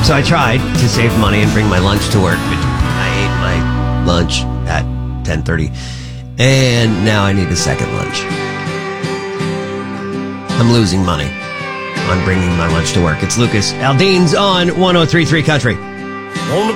So I tried to save money and bring my lunch to work, but I ate my lunch at 10:30, and now I need a second lunch. I'm losing money on bringing my lunch to work. It's Lucas Aldean's on 103.3 Country.